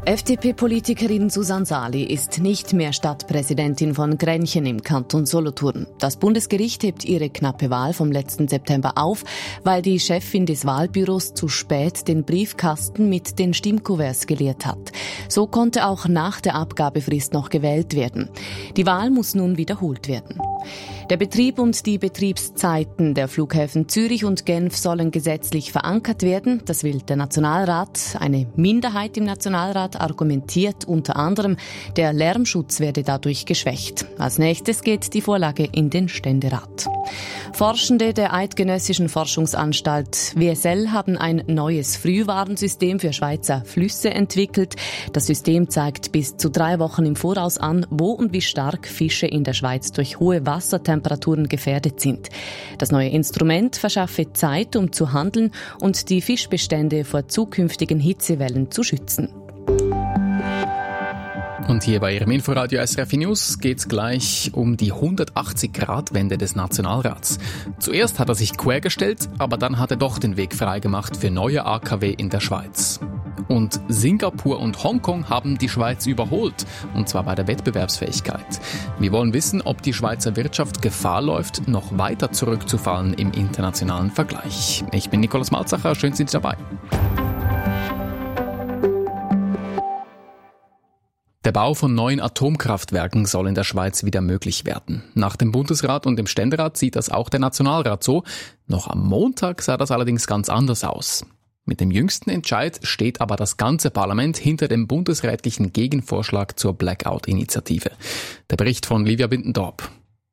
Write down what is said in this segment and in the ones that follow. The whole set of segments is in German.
FDP-Politikerin Susanne Sali ist nicht mehr Stadtpräsidentin von Grenchen im Kanton Solothurn. Das Bundesgericht hebt ihre knappe Wahl vom letzten September auf, weil die Chefin des Wahlbüros zu spät den Briefkasten mit den Stimmkuverts geleert hat. So konnte auch nach der Abgabefrist noch gewählt werden. Die Wahl muss nun wiederholt werden. Der Betrieb und die Betriebszeiten der Flughäfen Zürich und Genf sollen gesetzlich verankert werden. Das will der Nationalrat. Eine Minderheit im Nationalrat argumentiert unter anderem, der Lärmschutz werde dadurch geschwächt. Als nächstes geht die Vorlage in den Ständerat. Forschende der Eidgenössischen Forschungsanstalt WSL haben ein neues Frühwarnsystem für Schweizer Flüsse entwickelt. Das System zeigt bis zu 3 Wochen im Voraus an, wo und wie stark Fische in der Schweiz durch hohe Wassertemperaturen gefährdet sind. Das neue Instrument verschaffe Zeit, um zu handeln und die Fischbestände vor zukünftigen Hitzewellen zu schützen. Und hier bei Ihrem Inforadio SRF News geht es gleich um die 180-Grad-Wende des Nationalrats. Zuerst hat er sich quergestellt, aber dann hat er doch den Weg freigemacht für neue AKW in der Schweiz. Und Singapur und Hongkong haben die Schweiz überholt, und zwar bei der Wettbewerbsfähigkeit. Wir wollen wissen, ob die Schweizer Wirtschaft Gefahr läuft, noch weiter zurückzufallen im internationalen Vergleich. Ich bin Nikolaus Malzacher, schön sind Sie dabei. Der Bau von neuen Atomkraftwerken soll in der Schweiz wieder möglich werden. Nach dem Bundesrat und dem Ständerat sieht das auch der Nationalrat so. Noch am Montag sah das allerdings ganz anders aus. Mit dem jüngsten Entscheid steht aber das ganze Parlament hinter dem bundesrätlichen Gegenvorschlag zur Blackout-Initiative. Der Bericht von Livia Bindendorp.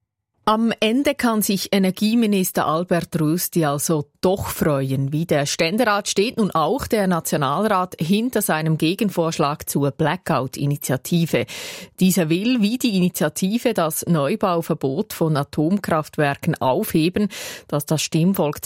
Am Ende kann sich Energieminister Albert Rösti also doch freuen. Wie der Ständerat steht nun auch der Nationalrat hinter seinem Gegenvorschlag zur Blackout-Initiative. Dieser will, wie die Initiative, das Neubauverbot von Atomkraftwerken aufheben, das das Stimmvolk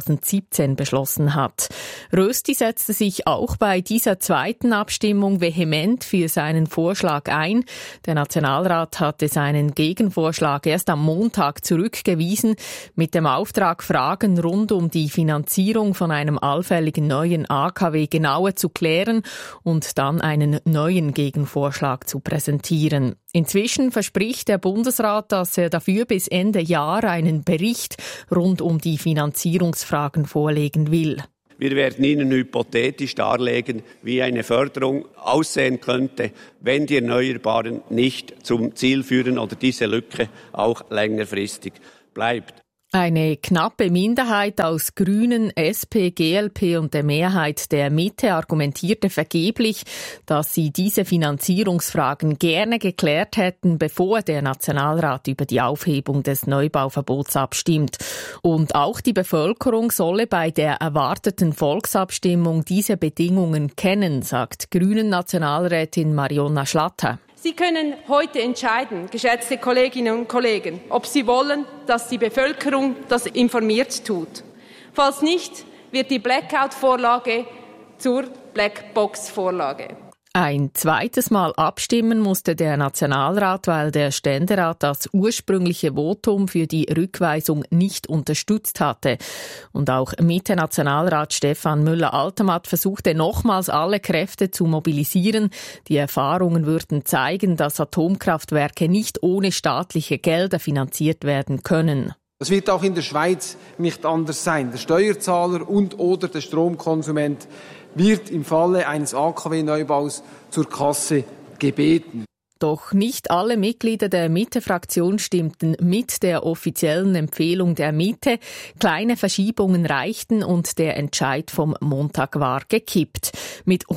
2017 beschlossen hat. Rösti setzte sich auch bei dieser zweiten Abstimmung vehement für seinen Vorschlag ein. Der Nationalrat hatte seinen Gegenvorschlag erst am Montag zurückgewiesen, mit dem Auftrag, Fragen rund um die Finanzierung von einem allfälligen neuen AKW genauer zu klären und dann einen neuen Gegenvorschlag zu präsentieren. Inzwischen verspricht der Bundesrat, dass er dafür bis Ende Jahr einen Bericht rund um die Finanzierungsfragen vorlegen will. Wir werden Ihnen hypothetisch darlegen, wie eine Förderung aussehen könnte, wenn die Erneuerbaren nicht zum Ziel führen oder diese Lücke auch längerfristig bleibt. Eine knappe Minderheit aus Grünen, SP, GLP und der Mehrheit der Mitte argumentierte vergeblich, dass sie diese Finanzierungsfragen gerne geklärt hätten, bevor der Nationalrat über die Aufhebung des Neubauverbots abstimmt. Und auch die Bevölkerung solle bei der erwarteten Volksabstimmung diese Bedingungen kennen, sagt Grünen-Nationalrätin Marionna Schlatter. Sie können heute entscheiden, geschätzte Kolleginnen und Kollegen, ob Sie wollen, dass die Bevölkerung das informiert tut. Falls nicht, wird die Blackout-Vorlage zur Blackbox-Vorlage. Ein zweites Mal abstimmen musste der Nationalrat, weil der Ständerat das ursprüngliche Votum für die Rückweisung nicht unterstützt hatte. Und auch Mitte-Nationalrat Stefan Müller-Altermatt versuchte nochmals alle Kräfte zu mobilisieren. Die Erfahrungen würden zeigen, dass Atomkraftwerke nicht ohne staatliche Gelder finanziert werden können. Das wird auch in der Schweiz nicht anders sein. Der Steuerzahler und/oder der Stromkonsument wird im Falle eines AKW-Neubaus zur Kasse gebeten. Doch nicht alle Mitglieder der Mitte-Fraktion stimmten mit der offiziellen Empfehlung der Mitte. Kleine Verschiebungen reichten und der Entscheid vom Montag war gekippt. Mit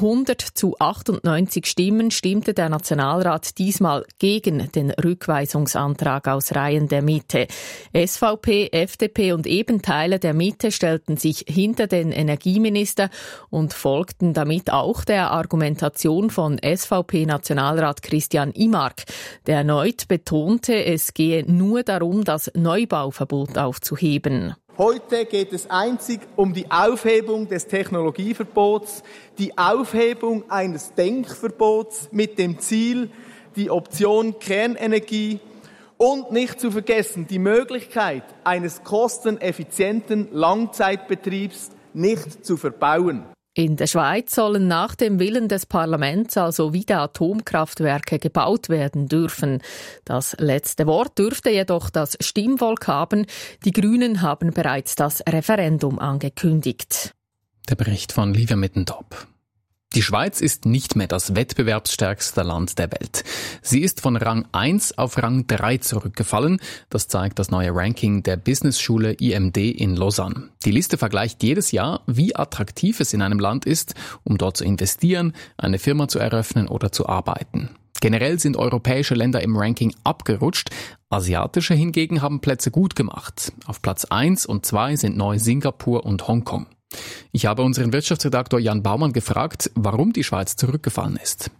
100-98 Stimmen stimmte der Nationalrat diesmal gegen den Rückweisungsantrag aus Reihen der Mitte. SVP, FDP und eben Teile der Mitte stellten sich hinter den Energieminister und folgten damit auch der Argumentation von SVP-Nationalrat Christian Imark, der erneut betonte, es gehe nur darum, das Neubauverbot aufzuheben. Heute geht es einzig um die Aufhebung des Technologieverbots, die Aufhebung eines Denkverbots mit dem Ziel, die Option Kernenergie und nicht zu vergessen die Möglichkeit eines kosteneffizienten Langzeitbetriebs nicht zu verbauen. In der Schweiz sollen nach dem Willen des Parlaments also wieder Atomkraftwerke gebaut werden dürfen. Das letzte Wort dürfte jedoch das Stimmvolk haben. Die Grünen haben bereits das Referendum angekündigt. Der Bericht von Livia Mittentop. Die Schweiz ist nicht mehr das wettbewerbsstärkste Land der Welt. Sie ist von Rang 1 auf Rang 3 zurückgefallen. Das zeigt das neue Ranking der Business-Schule IMD in Lausanne. Die Liste vergleicht jedes Jahr, wie attraktiv es in einem Land ist, um dort zu investieren, eine Firma zu eröffnen oder zu arbeiten. Generell sind europäische Länder im Ranking abgerutscht. Asiatische hingegen haben Plätze gut gemacht. Auf Platz 1 und 2 sind neu Singapur und Hongkong. Ich habe unseren Wirtschaftsredaktor Jan Baumann gefragt, warum die Schweiz zurückgefallen ist.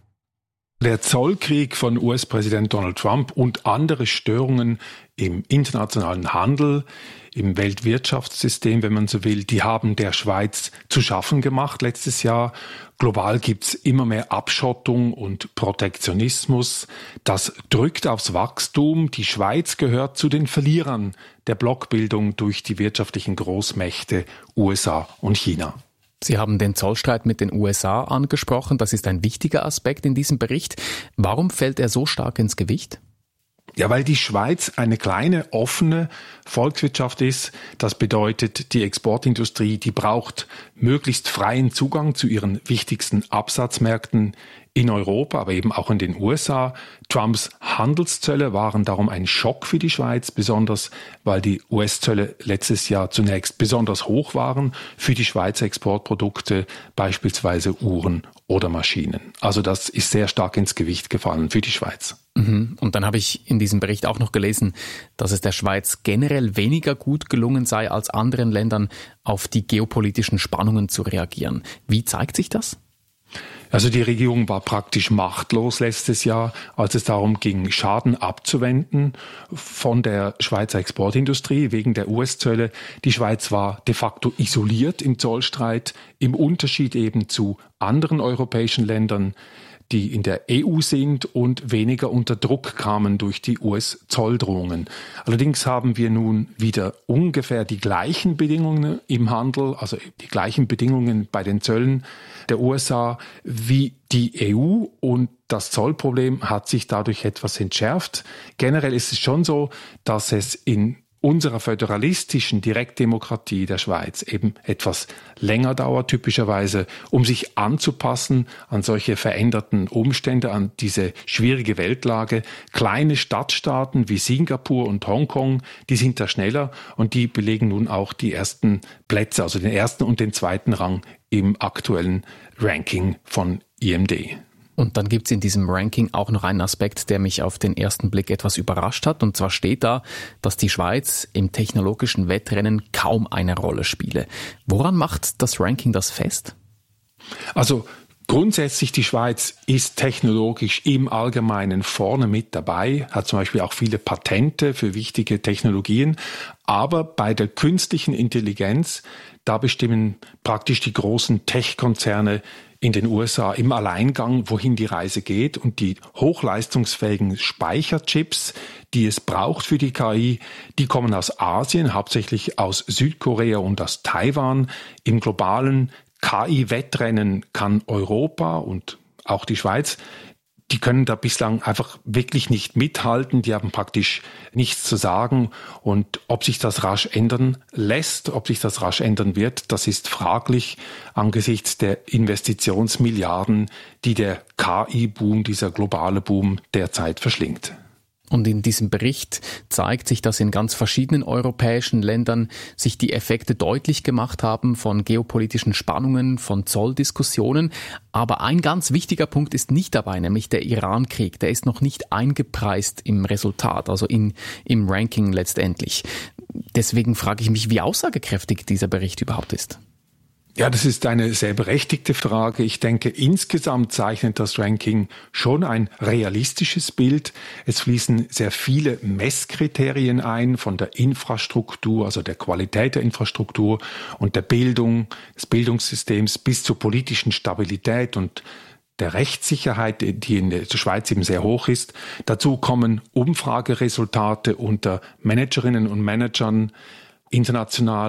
Der Zollkrieg von US-Präsident Donald Trump und andere Störungen im internationalen Handel, im Weltwirtschaftssystem, wenn man so will, die haben der Schweiz zu schaffen gemacht letztes Jahr. Global gibt's immer mehr Abschottung und Protektionismus. Das drückt aufs Wachstum. Die Schweiz gehört zu den Verlierern der Blockbildung durch die wirtschaftlichen Großmächte USA und China. Sie haben den Zollstreit mit den USA angesprochen. Das ist ein wichtiger Aspekt in diesem Bericht. Warum fällt er so stark ins Gewicht? Ja, weil die Schweiz eine kleine, offene Volkswirtschaft ist. Das bedeutet, die Exportindustrie, die braucht möglichst freien Zugang zu ihren wichtigsten Absatzmärkten in Europa, aber eben auch in den USA. Trumps Handelszölle waren darum ein Schock für die Schweiz, besonders weil die US-Zölle letztes Jahr zunächst besonders hoch waren für die Schweizer Exportprodukte, beispielsweise Uhren oder Maschinen. Also das ist sehr stark ins Gewicht gefallen für die Schweiz. Und dann habe ich in diesem Bericht auch noch gelesen, dass es der Schweiz generell weniger gut gelungen sei, als anderen Ländern auf die geopolitischen Spannungen zu reagieren. Wie zeigt sich das? Also die Regierung war praktisch machtlos letztes Jahr, als es darum ging, Schaden abzuwenden von der Schweizer Exportindustrie wegen der US-Zölle. Die Schweiz war de facto isoliert im Zollstreit, im Unterschied eben zu anderen europäischen Ländern, die in der EU sind und weniger unter Druck kamen durch die US-Zolldrohungen. Allerdings haben wir nun wieder ungefähr die gleichen Bedingungen im Handel, also die gleichen Bedingungen bei den Zöllen der USA wie die EU, und das Zollproblem hat sich dadurch etwas entschärft. Generell ist es schon so, dass es in unserer föderalistischen Direktdemokratie der Schweiz eben etwas länger dauert, typischerweise, um sich anzupassen an solche veränderten Umstände, an diese schwierige Weltlage. Kleine Stadtstaaten wie Singapur und Hongkong, die sind da schneller und die belegen nun auch die ersten Plätze, also den ersten und den zweiten Rang im aktuellen Ranking von IMD. Und dann gibt es in diesem Ranking auch noch einen Aspekt, der mich auf den ersten Blick etwas überrascht hat. Und zwar steht da, dass die Schweiz im technologischen Wettrennen kaum eine Rolle spiele. Woran macht das Ranking das fest? Also grundsätzlich, die Schweiz ist technologisch im Allgemeinen vorne mit dabei, hat zum Beispiel auch viele Patente für wichtige Technologien. Aber bei der künstlichen Intelligenz, da bestimmen praktisch die großen Tech-Konzerne in den USA im Alleingang, wohin die Reise geht, und die hochleistungsfähigen Speicherchips, die es braucht für die KI, die kommen aus Asien, hauptsächlich aus Südkorea und aus Taiwan. Im globalen KI-Wettrennen kann Europa und auch die Schweiz, die können da bislang einfach wirklich nicht mithalten. Die haben praktisch nichts zu sagen. Und ob sich das rasch ändern lässt, ob sich das rasch ändern wird, das ist fraglich angesichts der Investitionsmilliarden, die der KI-Boom, dieser globale Boom derzeit verschlingt. Und in diesem Bericht zeigt sich, dass in ganz verschiedenen europäischen Ländern sich die Effekte deutlich gemacht haben von geopolitischen Spannungen, von Zolldiskussionen. Aber ein ganz wichtiger Punkt ist nicht dabei, nämlich der Iran-Krieg. Der ist noch nicht eingepreist im Resultat, also im Ranking letztendlich. Deswegen frage ich mich, wie aussagekräftig dieser Bericht überhaupt ist. Ja, das ist eine sehr berechtigte Frage. Ich denke, insgesamt zeichnet das Ranking schon ein realistisches Bild. Es fließen sehr viele Messkriterien ein, von der Infrastruktur, also der Qualität der Infrastruktur und der Bildung, des Bildungssystems bis zur politischen Stabilität und der Rechtssicherheit, die in der Schweiz eben sehr hoch ist. Dazu kommen Umfrageresultate unter Managerinnen und Managern international,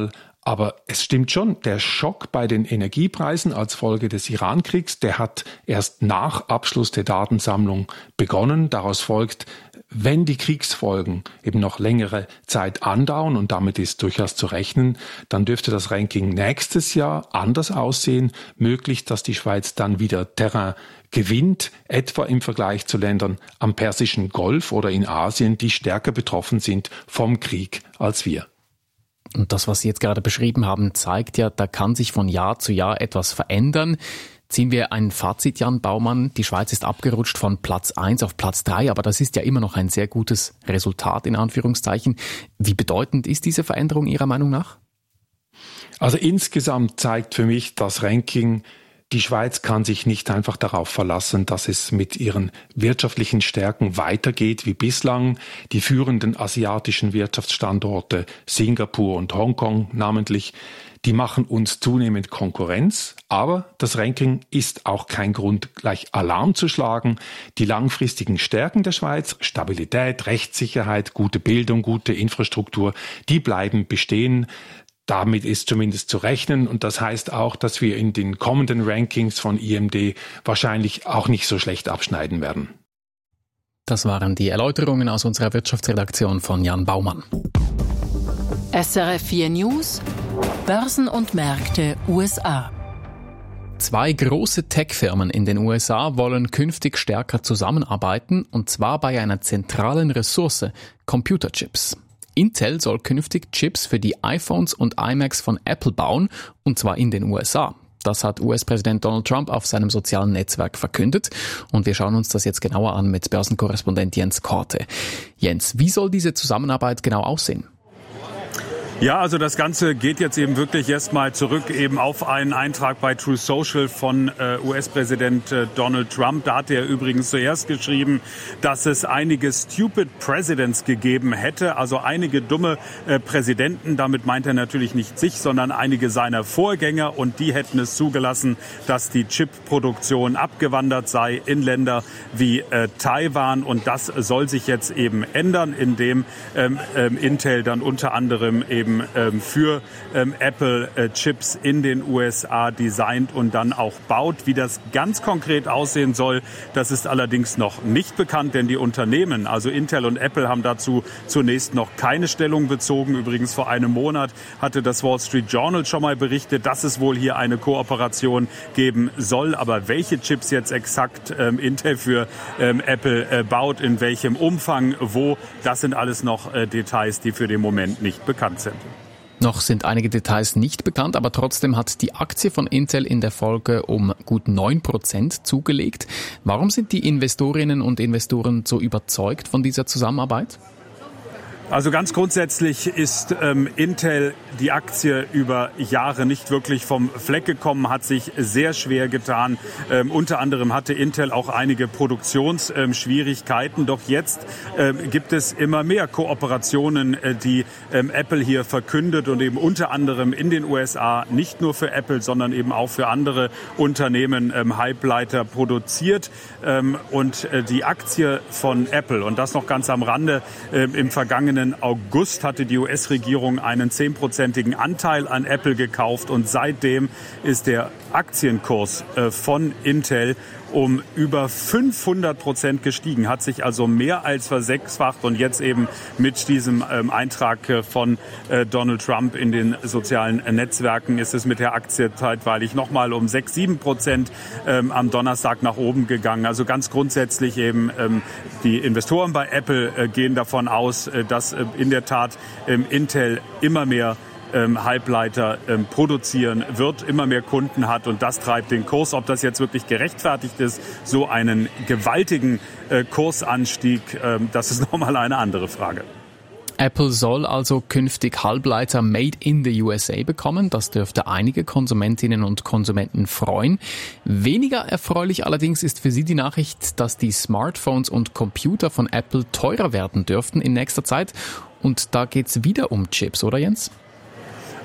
Aber es stimmt schon, der Schock bei den Energiepreisen als Folge des Iran-Kriegs, der hat erst nach Abschluss der Datensammlung begonnen. Daraus folgt, wenn die Kriegsfolgen eben noch längere Zeit andauern, und damit ist durchaus zu rechnen, dann dürfte das Ranking nächstes Jahr anders aussehen. Möglich, dass die Schweiz dann wieder Terrain gewinnt, etwa im Vergleich zu Ländern am Persischen Golf oder in Asien, die stärker betroffen sind vom Krieg als wir. Und das, was Sie jetzt gerade beschrieben haben, zeigt ja, da kann sich von Jahr zu Jahr etwas verändern. Ziehen wir ein Fazit, Jan Baumann. Die Schweiz ist abgerutscht von Platz 1 auf Platz 3, aber das ist ja immer noch ein sehr gutes Resultat, in Anführungszeichen. Wie bedeutend ist diese Veränderung Ihrer Meinung nach? Also insgesamt zeigt für mich das Ranking, die Schweiz kann sich nicht einfach darauf verlassen, dass es mit ihren wirtschaftlichen Stärken weitergeht wie bislang. Die führenden asiatischen Wirtschaftsstandorte, Singapur und Hongkong namentlich, die machen uns zunehmend Konkurrenz. Aber das Ranking ist auch kein Grund, gleich Alarm zu schlagen. Die langfristigen Stärken der Schweiz, Stabilität, Rechtssicherheit, gute Bildung, gute Infrastruktur, die bleiben bestehen. Damit ist zumindest zu rechnen, und das heißt auch, dass wir in den kommenden Rankings von IMD wahrscheinlich auch nicht so schlecht abschneiden werden. Das waren die Erläuterungen aus unserer Wirtschaftsredaktion von Jan Baumann. SRF 4 News, Börsen und Märkte USA. 2 große Tech-Firmen in den USA wollen künftig stärker zusammenarbeiten, und zwar bei einer zentralen Ressource, Computerchips. Intel soll künftig Chips für die iPhones und iMacs von Apple bauen, und zwar in den USA. Das hat US-Präsident Donald Trump auf seinem sozialen Netzwerk verkündet. Und wir schauen uns das jetzt genauer an mit Börsenkorrespondent Jens Korte. Jens, wie soll diese Zusammenarbeit genau aussehen? Ja, also das Ganze geht jetzt eben wirklich erstmal zurück eben auf einen Eintrag bei Truth Social von US-Präsident Donald Trump. Da hat er übrigens zuerst geschrieben, dass es einige Stupid Presidents gegeben hätte, also einige dumme Präsidenten. Damit meint er natürlich nicht sich, sondern einige seiner Vorgänger, und die hätten es zugelassen, dass die Chip-Produktion abgewandert sei in Länder wie Taiwan. Und das soll sich jetzt eben ändern, indem Intel dann unter anderem eben für Apple Chips in den USA designt und dann auch baut. Wie das ganz konkret aussehen soll, das ist allerdings noch nicht bekannt, denn die Unternehmen, also Intel und Apple, haben dazu zunächst noch keine Stellung bezogen. Übrigens vor einem Monat hatte das Wall Street Journal schon mal berichtet, dass es wohl hier eine Kooperation geben soll. Aber welche Chips jetzt exakt Intel für Apple baut, in welchem Umfang, wo, das sind alles noch Details, die für den Moment nicht bekannt sind. Noch sind einige Details nicht bekannt, aber trotzdem hat die Aktie von Intel in der Folge um gut 9% zugelegt. Warum sind die Investorinnen und Investoren so überzeugt von dieser Zusammenarbeit? Also ganz grundsätzlich ist Intel, die Aktie, über Jahre nicht wirklich vom Fleck gekommen, hat sich sehr schwer getan. Unter anderem hatte Intel auch einige Produktionsschwierigkeiten. Doch jetzt gibt es immer mehr Kooperationen, die Apple hier verkündet, und eben unter anderem in den USA nicht nur für Apple, sondern eben auch für andere Unternehmen Halbleiter produziert. Und die Aktie von Apple, und das noch ganz am Rande, im vergangenen August hatte die US-Regierung einen 10%igen Anteil an Apple gekauft, und seitdem ist der Aktienkurs von Intel um über 500% gestiegen, hat sich also mehr als versechsfacht, und jetzt eben mit diesem Eintrag von Donald Trump in den sozialen Netzwerken ist es mit der Aktie zeitweilig nochmal um 6-7% am Donnerstag nach oben gegangen. Also ganz grundsätzlich eben die Investoren bei Apple gehen davon aus, dass in der Tat Intel immer mehr Halbleiter produzieren wird, immer mehr Kunden hat, und das treibt den Kurs. Ob das jetzt wirklich gerechtfertigt ist, so einen gewaltigen Kursanstieg, das ist nochmal eine andere Frage. Apple soll also künftig Halbleiter made in the USA bekommen. Das dürfte einige Konsumentinnen und Konsumenten freuen. Weniger erfreulich allerdings ist für sie die Nachricht, dass die Smartphones und Computer von Apple teurer werden dürften in nächster Zeit. Und da geht's wieder um Chips, oder Jens?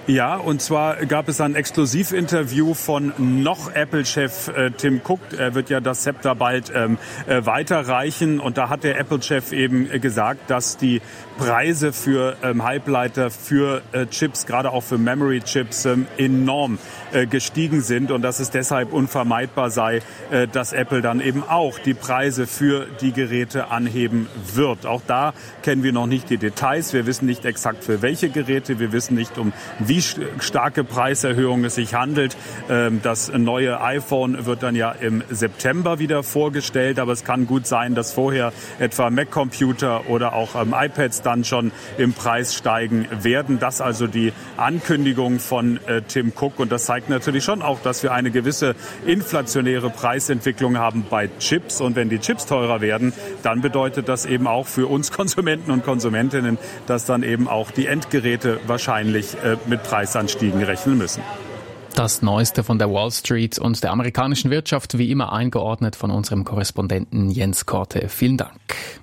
Ja, und zwar gab es ein Exklusivinterview von noch Apple-Chef Tim Cook. Er wird ja das Zepter bald weiterreichen. Und da hat der Apple-Chef eben gesagt, dass die Preise für Halbleiter, für Chips, gerade auch für Memory-Chips, enorm gestiegen sind. Und dass es deshalb unvermeidbar sei, dass Apple dann eben auch die Preise für die Geräte anheben wird. Auch da kennen wir noch nicht die Details. Wir wissen nicht exakt für welche Geräte. Wir wissen nicht, um wie starke Preiserhöhungen es sich handelt. Das neue iPhone wird dann ja im September wieder vorgestellt, aber es kann gut sein, dass vorher etwa Mac-Computer oder auch iPads dann schon im Preis steigen werden. Das also die Ankündigung von Tim Cook, und das zeigt natürlich schon auch, dass wir eine gewisse inflationäre Preisentwicklung haben bei Chips, und wenn die Chips teurer werden, dann bedeutet das eben auch für uns Konsumenten und Konsumentinnen, dass dann eben auch die Endgeräte wahrscheinlich mit Preisanstiegen rechnen müssen. Das Neueste von der Wall Street und der amerikanischen Wirtschaft, wie immer eingeordnet von unserem Korrespondenten Jens Korte. Vielen Dank.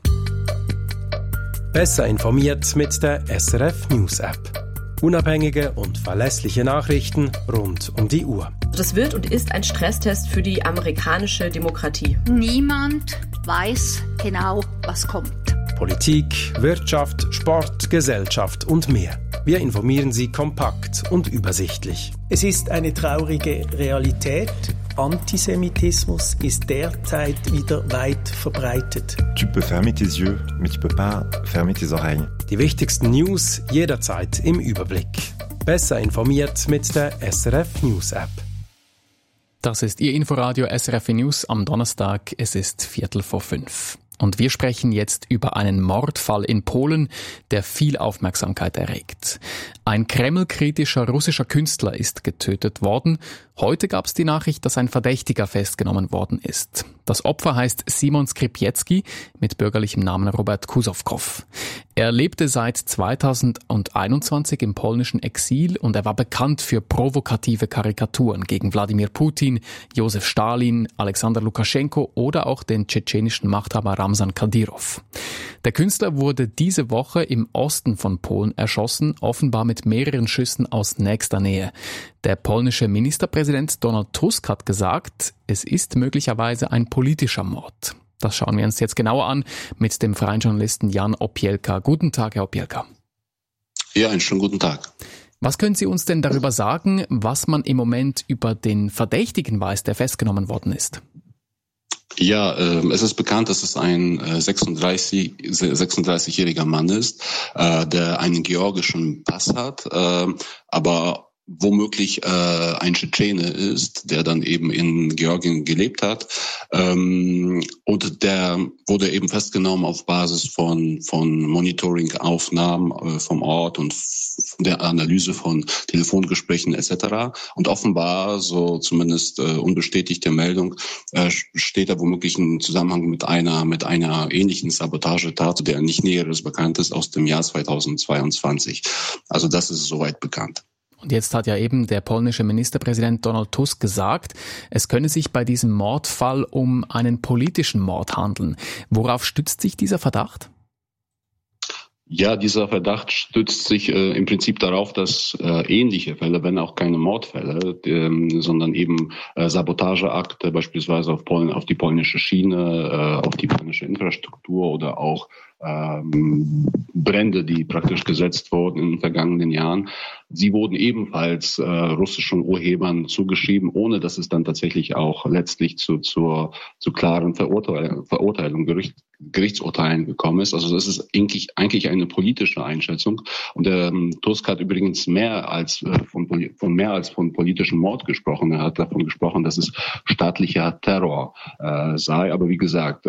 Besser informiert mit der SRF News App. Unabhängige und verlässliche Nachrichten rund um die Uhr. Das wird und ist ein Stresstest für die amerikanische Demokratie. Niemand weiß genau, was kommt. Politik, Wirtschaft, Sport, Gesellschaft und mehr. Wir informieren Sie kompakt und übersichtlich. Es ist eine traurige Realität. Antisemitismus ist derzeit wieder weit verbreitet. Tu peux fermer tes yeux, mais tu peux pas fermer tes oreilles. Die wichtigsten News jederzeit im Überblick. Besser informiert mit der SRF News App. Das ist Ihr Inforadio SRF News am Donnerstag. Es ist 4:45. Und wir sprechen jetzt über einen Mordfall in Polen, der viel Aufmerksamkeit erregt. Ein Kreml-kritischer russischer Künstler ist getötet worden. Heute gab es die Nachricht, dass ein Verdächtiger festgenommen worden ist. Das Opfer heißt Simon Skrzydecki mit bürgerlichem Namen Robert Kusowkow. Er lebte seit 2021 im polnischen Exil und er war bekannt für provokative Karikaturen gegen Wladimir Putin, Josef Stalin, Alexander Lukaschenko oder auch den tschetschenischen Machthaber Ramzan Kadyrov. Der Künstler wurde diese Woche im Osten von Polen erschossen, offenbar mit mehreren Schüssen aus nächster Nähe. Der polnische Ministerpräsident Donald Tusk hat gesagt, es ist möglicherweise ein politischer Mord. Das schauen wir uns jetzt genauer an mit dem freien Journalisten Jan Opielka. Guten Tag, Herr Opielka. Ja, einen schönen guten Tag. Was können Sie uns denn darüber sagen, was man im Moment über den Verdächtigen weiß, der festgenommen worden ist? Ja, es ist bekannt, dass es ein 36-jähriger Mann ist, der einen georgischen Pass hat, aber womöglich ein Tschetschene ist, der dann eben in Georgien gelebt hat. Und der wurde eben festgenommen auf Basis von Monitoring-Aufnahmen vom Ort und von der Analyse von Telefongesprächen etc. Und offenbar, so zumindest unbestätigte Meldung, steht da womöglich ein Zusammenhang mit einer ähnlichen Sabotagetat, der nicht Näheres bekannt ist, aus dem Jahr 2022. Also das ist soweit bekannt. Und jetzt hat ja eben der polnische Ministerpräsident Donald Tusk gesagt, es könne sich bei diesem Mordfall um einen politischen Mord handeln. Worauf stützt sich dieser Verdacht? Ja, dieser Verdacht stützt sich im Prinzip darauf, dass ähnliche Fälle, wenn auch keine Mordfälle, sondern eben Sabotageakte beispielsweise auf die polnische Schiene, auf die polnische Infrastruktur oder auch Brände, die praktisch gesetzt wurden in den vergangenen Jahren. Sie wurden ebenfalls russischen Urhebern zugeschrieben, ohne dass es dann tatsächlich auch letztlich zu klaren Verurteilungen, Gerichtsurteilen gekommen ist. Also das ist eigentlich eine politische Einschätzung. Und Tusk hat übrigens mehr als von politischem Mord gesprochen. Er hat davon gesprochen, dass es staatlicher Terror sei. Aber wie gesagt,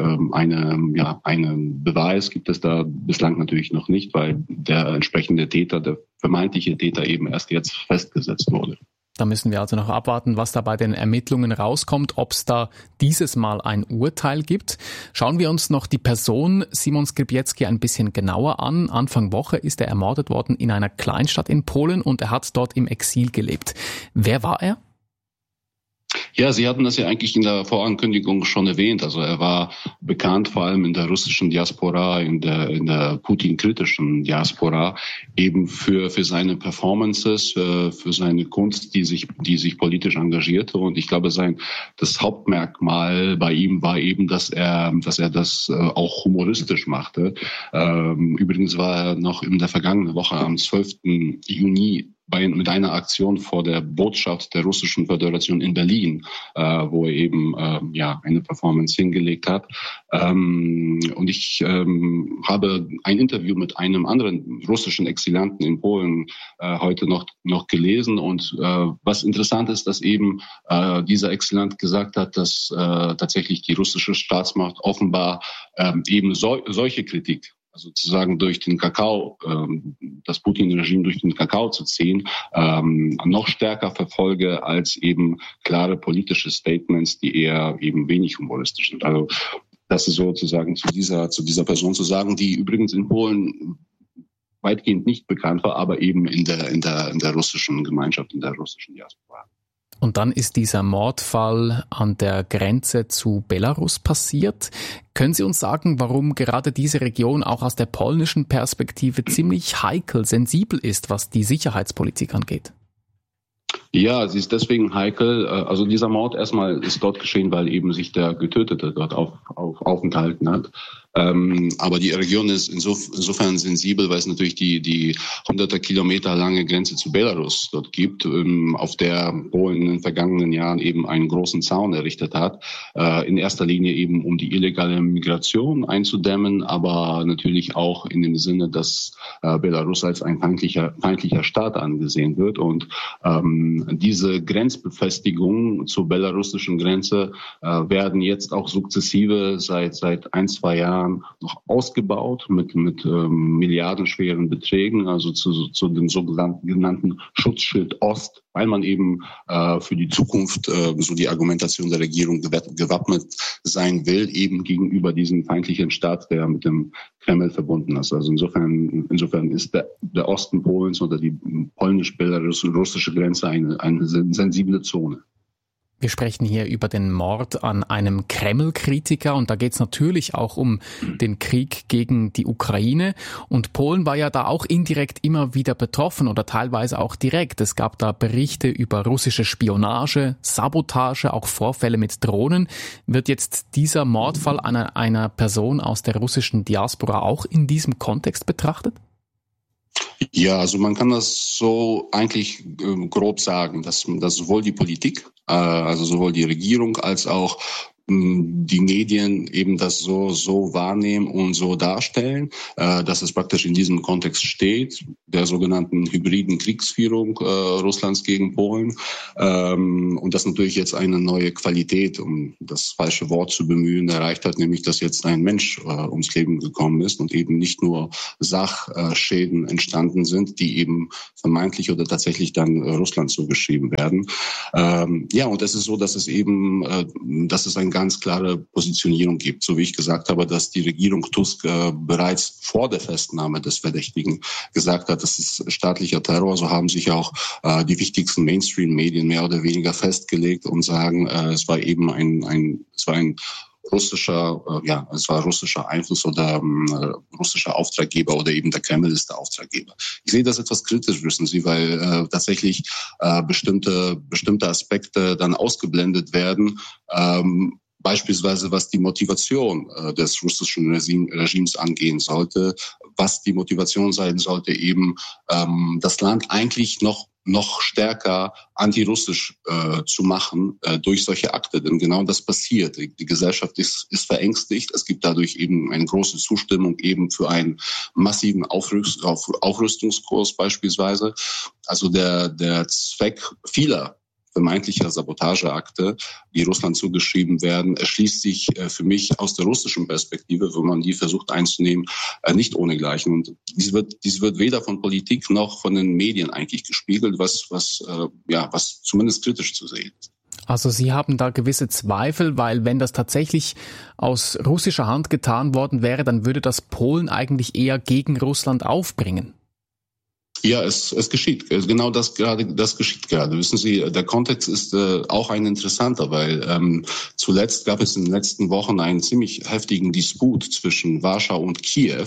einen Beweis gibt es da bislang natürlich noch nicht, weil der entsprechende Täter, der vermeintliche Täter eben erst jetzt festgesetzt wurde. Da müssen wir also noch abwarten, was da bei den Ermittlungen rauskommt, ob es da dieses Mal ein Urteil gibt. Schauen wir uns noch die Person Simon Skrzydecki ein bisschen genauer an. Anfang Woche ist er ermordet worden in einer Kleinstadt in Polen und er hat dort im Exil gelebt. Wer war er? Ja, Sie hatten das ja eigentlich in der Vorankündigung schon erwähnt. Also er war bekannt vor allem in der russischen Diaspora, in der Putin-kritischen Diaspora, eben für seine Performances, für seine Kunst, die sich politisch engagierte. Und ich glaube, das Hauptmerkmal bei ihm war eben, dass er das auch humoristisch machte. Übrigens war er noch in der vergangenen Woche am 12. Juni mit einer Aktion vor der Botschaft der Russischen Föderation in Berlin, wo er eben eine Performance hingelegt hat. Und ich habe ein Interview mit einem anderen russischen Exilanten in Polen heute noch gelesen. Und was interessant ist, dass eben dieser Exilant gesagt hat, dass tatsächlich die russische Staatsmacht offenbar eben solche Kritik, also sozusagen durch den Kakao, das Putin-Regime durch den Kakao zu ziehen, noch stärker verfolge als eben klare politische Statements, die eher eben wenig humoristisch sind. Also das ist sozusagen zu dieser Person zu sagen, die übrigens in Polen weitgehend nicht bekannt war, aber eben in der russischen Gemeinschaft, in der russischen Diaspora. Und dann ist dieser Mordfall an der Grenze zu Belarus passiert. Können Sie uns sagen, warum gerade diese Region auch aus der polnischen Perspektive ziemlich heikel, sensibel ist, was die Sicherheitspolitik angeht? Ja, sie ist deswegen heikel. Also dieser Mord erstmal ist dort geschehen, weil eben sich der Getötete dort aufenthalten hat. Aber die Region ist insofern sensibel, weil es natürlich die hunderte Kilometer lange Grenze zu Belarus dort gibt, auf der Polen in den vergangenen Jahren eben einen großen Zaun errichtet hat. In erster Linie eben, um die illegale Migration einzudämmen, aber natürlich auch in dem Sinne, dass Belarus als ein feindlicher Staat angesehen wird. Und diese Grenzbefestigungen zur belarussischen Grenze werden jetzt auch sukzessive seit 1-2 Jahren noch ausgebaut mit milliardenschweren Beträgen, also zu dem sogenannten Schutzschild Ost, weil man eben für die Zukunft, so die Argumentation der Regierung, gewappnet sein will, eben gegenüber diesem feindlichen Staat, der mit dem Kreml verbunden ist. Also insofern ist der Osten Polens oder die polnisch-belarussische Grenze eine sensible Zone. Wir sprechen hier über den Mord an einem Kreml-Kritiker und da geht es natürlich auch um den Krieg gegen die Ukraine. Und Polen war ja da auch indirekt immer wieder betroffen oder teilweise auch direkt. Es gab da Berichte über russische Spionage, Sabotage, auch Vorfälle mit Drohnen. Wird jetzt dieser Mordfall einer Person aus der russischen Diaspora auch in diesem Kontext betrachtet? Ja, also man kann das so eigentlich grob sagen, dass sowohl die Politik, also sowohl die Regierung als auch die Medien eben das so wahrnehmen und so darstellen, dass es praktisch in diesem Kontext steht, der sogenannten hybriden Kriegsführung Russlands gegen Polen. Und das natürlich jetzt eine neue Qualität, um das falsche Wort zu bemühen, erreicht hat, nämlich dass jetzt ein Mensch ums Leben gekommen ist und eben nicht nur Sachschäden entstanden sind, die eben vermeintlich oder tatsächlich dann Russland zugeschrieben werden. Ja, und es ist so, dass es eine ganz klare Positionierung gibt. So wie ich gesagt habe, dass die Regierung Tusk bereits vor der Festnahme des Verdächtigen gesagt hat, das ist staatlicher Terror. So haben sich auch die wichtigsten Mainstream-Medien mehr oder weniger festgelegt und sagen, es war eben ein russischer Einfluss oder russischer Auftraggeber oder eben der Kreml ist der Auftraggeber. Ich sehe das etwas kritisch, wissen Sie, weil tatsächlich bestimmte Aspekte dann ausgeblendet werden, beispielsweise was die Motivation des russischen Regimes angehen sollte, was die Motivation sein sollte, eben das Land eigentlich noch stärker antirussisch zu machen durch solche Akte. Denn genau das passiert. Die Gesellschaft ist verängstigt. Es gibt dadurch eben eine große Zustimmung eben für einen massiven Aufrüstungskurs beispielsweise. Also der Zweck vieler vermeintlicher Sabotageakte, die Russland zugeschrieben werden, erschließt sich für mich aus der russischen Perspektive, wenn man die versucht einzunehmen, nicht ohnegleichen. Und dies wird weder von Politik noch von den Medien eigentlich gespiegelt, was zumindest kritisch zu sehen ist. Also Sie haben da gewisse Zweifel, weil wenn das tatsächlich aus russischer Hand getan worden wäre, dann würde das Polen eigentlich eher gegen Russland aufbringen. Ja, es geschieht. Genau das geschieht gerade. Wissen Sie, der Kontext ist auch ein interessanter, weil zuletzt gab es in den letzten Wochen einen ziemlich heftigen Disput zwischen Warschau und Kiew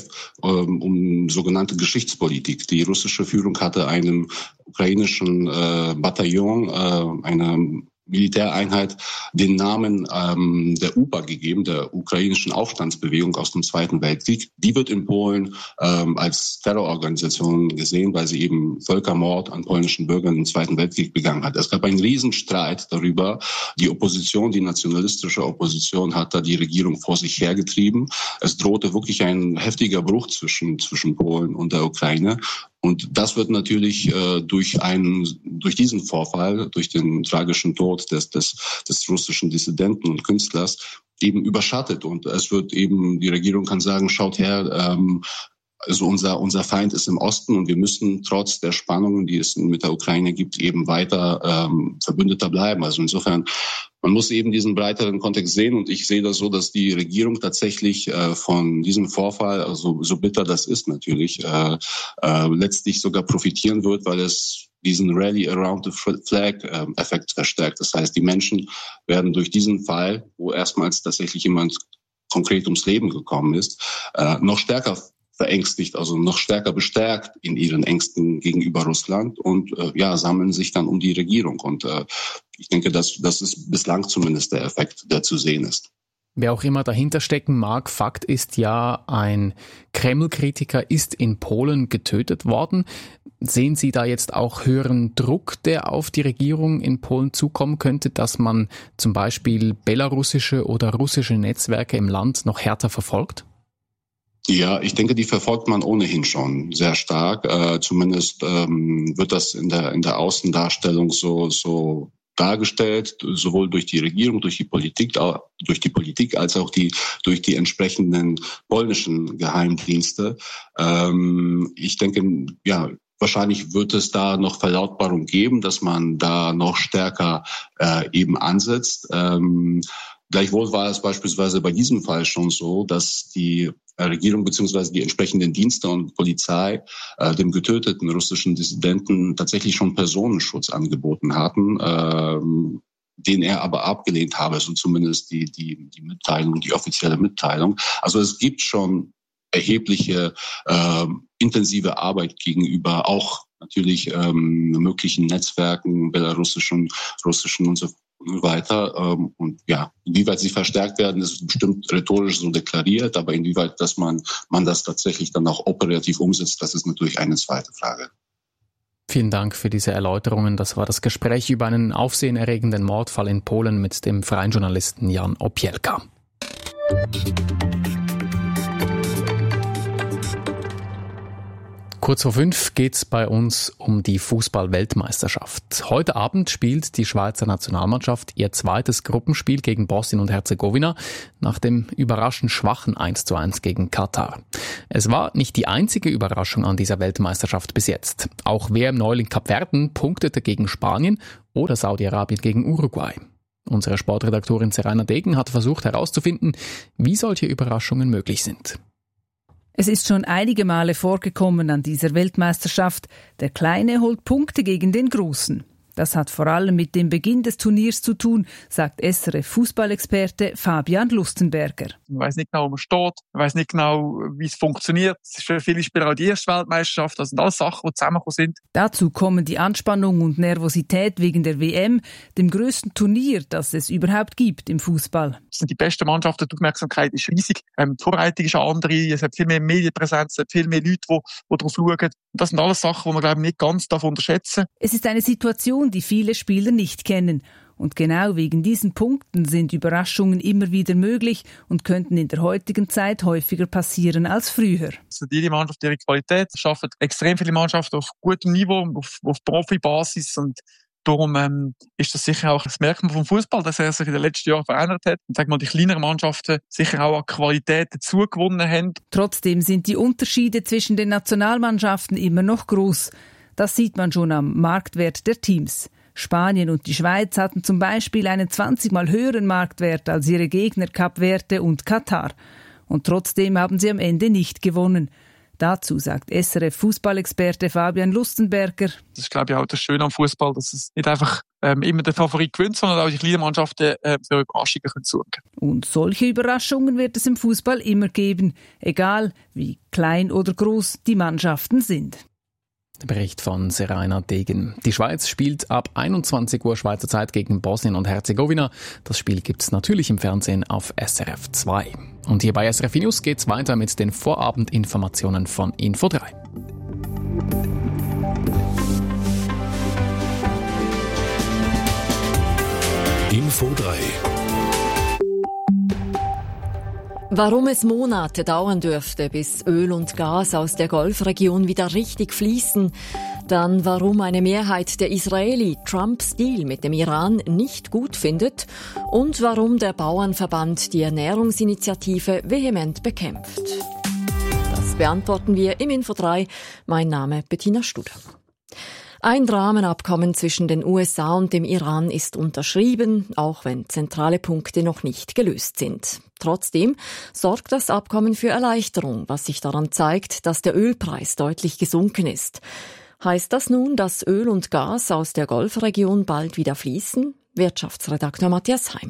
um sogenannte Geschichtspolitik. Die russische Führung hatte einem ukrainischen Bataillon, einer Militäreinheit, den Namen der UPA gegeben, der ukrainischen Aufstandsbewegung aus dem Zweiten Weltkrieg. Die wird in Polen als Terrororganisation gesehen, weil sie eben Völkermord an polnischen Bürgern im Zweiten Weltkrieg begangen hat. Es gab einen Riesenstreit darüber. Die Opposition, die nationalistische Opposition, hat da die Regierung vor sich hergetrieben. Es drohte wirklich ein heftiger Bruch zwischen Polen und der Ukraine. Und das wird natürlich durch diesen Vorfall, durch den tragischen Tod des russischen Dissidenten und Künstlers eben überschattet. Und es wird eben, die Regierung kann sagen, schaut her, also unser Feind ist im Osten und wir müssen trotz der Spannungen, die es mit der Ukraine gibt, eben weiter Verbündeter bleiben. Also insofern, man muss eben diesen breiteren Kontext sehen und ich sehe das so, dass die Regierung tatsächlich von diesem Vorfall, also so bitter das ist natürlich, letztlich sogar profitieren wird, weil es diesen Rally Around the Flag-Effekt verstärkt. Das heißt, die Menschen werden durch diesen Fall, wo erstmals tatsächlich jemand konkret ums Leben gekommen ist, noch stärker verängstigt, also noch stärker bestärkt in ihren Ängsten gegenüber Russland und sammeln sich dann um die Regierung. Und ich denke, das ist bislang zumindest der Effekt, der zu sehen ist. Wer auch immer dahinter stecken mag, Fakt ist ja, ein Kreml-Kritiker ist in Polen getötet worden. Sehen Sie da jetzt auch höheren Druck, der auf die Regierung in Polen zukommen könnte, dass man zum Beispiel belarussische oder russische Netzwerke im Land noch härter verfolgt? Ja, ich denke, die verfolgt man ohnehin schon sehr stark. Zumindest wird das in der Außendarstellung so dargestellt, sowohl durch die Regierung, durch die Politik als auch durch die entsprechenden polnischen Geheimdienste. Ich denke, ja, wahrscheinlich wird es da noch Verlautbarung geben, dass man da noch stärker eben ansetzt. Gleichwohl war es beispielsweise bei diesem Fall schon so, dass die Regierung bzw. die entsprechenden Dienste und Polizei dem getöteten russischen Dissidenten tatsächlich schon Personenschutz angeboten hatten, den er aber abgelehnt habe, so zumindest die Mitteilung, die offizielle Mitteilung. Also es gibt schon erhebliche intensive Arbeit gegenüber auch natürlich möglichen Netzwerken, belarussischen, russischen und so weiter. Und ja, inwieweit sie verstärkt werden, ist bestimmt rhetorisch so deklariert, aber inwieweit, dass man das tatsächlich dann auch operativ umsetzt, das ist natürlich eine zweite Frage. Vielen Dank für diese Erläuterungen. Das war das Gespräch über einen aufsehenerregenden Mordfall in Polen mit dem freien Journalisten Jan Opielka. Kurz vor 5 geht's bei uns um die Fußball-Weltmeisterschaft. Heute Abend spielt die Schweizer Nationalmannschaft ihr zweites Gruppenspiel gegen Bosnien und Herzegowina nach dem überraschend schwachen 1:1 gegen Katar. Es war nicht die einzige Überraschung an dieser Weltmeisterschaft bis jetzt. Auch WM-Neuling Kapverden punktete gegen Spanien oder Saudi-Arabien gegen Uruguay. Unsere Sportredaktorin Serena Degen hat versucht herauszufinden, wie solche Überraschungen möglich sind. Es ist schon einige Male vorgekommen an dieser Weltmeisterschaft. Der Kleine holt Punkte gegen den Großen. Das hat vor allem mit dem Beginn des Turniers zu tun, sagt SRF-Fußballexperte Fabian Lustenberger. Man weiss nicht genau, wo man steht, man weiss nicht genau, wie es funktioniert. Es ist für viele Spieler auch die erste Weltmeisterschaft. Das sind alles Sachen, die zusammengekommen sind. Dazu kommen die Anspannung und Nervosität wegen der WM, dem grössten Turnier, das es überhaupt gibt im Fußball. Es sind die besten Mannschaften, die Aufmerksamkeit ist riesig. Die Vorbereitung ist eine andere, es hat viel mehr Medienpräsenz, es hat viel mehr Leute, die darauf schauen. Das sind alles Sachen, die man, glaube ich, nicht ganz unterschätzen darf. Es ist eine Situation, die viele Spieler nicht kennen. Und genau wegen diesen Punkten sind Überraschungen immer wieder möglich und könnten in der heutigen Zeit häufiger passieren als früher. Also jede Mannschaft ihre Qualität, es schaffen extrem viele Mannschaften auf gutem Niveau, auf Profibasis und darum ist das sicher auch das Merkmal vom Fußball, dass er sich in den letzten Jahren verändert hat. Und sag mal, die kleineren Mannschaften sicher auch an Qualität dazugewonnen haben. Trotzdem sind die Unterschiede zwischen den Nationalmannschaften immer noch groß. Das sieht man schon am Marktwert der Teams. Spanien und die Schweiz hatten zum Beispiel einen 20-mal höheren Marktwert als ihre Gegner Kap Verde und Katar. Und trotzdem haben sie am Ende nicht gewonnen. Dazu sagt SRF-Fußballexperte Fabian Lustenberger. Das ist, glaube ich, auch das Schöne am Fußball, dass es nicht einfach immer der Favorit gewinnt, sondern auch die kleinen Mannschaften für Überraschungen sorgen können. Und solche Überraschungen wird es im Fußball immer geben, egal wie klein oder groß die Mannschaften sind. Der Bericht von Seraina Degen. Die Schweiz spielt ab 21 Uhr Schweizer Zeit gegen Bosnien und Herzegowina. Das Spiel gibt's natürlich im Fernsehen auf SRF 2. Und hier bei SRF News geht's weiter mit den Vorabendinformationen von Info 3. Info 3. Warum es Monate dauern dürfte, bis Öl und Gas aus der Golfregion wieder richtig fließen, dann warum eine Mehrheit der Israeli Trumps Deal mit dem Iran nicht gut findet und warum der Bauernverband die Ernährungsinitiative vehement bekämpft. Das beantworten wir im Info 3. Mein Name Bettina Studer. Ein Rahmenabkommen zwischen den USA und dem Iran ist unterschrieben, auch wenn zentrale Punkte noch nicht gelöst sind. Trotzdem sorgt das Abkommen für Erleichterung, was sich daran zeigt, dass der Ölpreis deutlich gesunken ist. Heißt das nun, dass Öl und Gas aus der Golfregion bald wieder fließen? Wirtschaftsredakteur Matthias Heim.